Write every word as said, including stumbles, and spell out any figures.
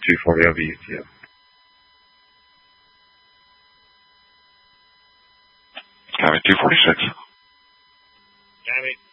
two forty over U T M. Copy, two forty-six. Copy.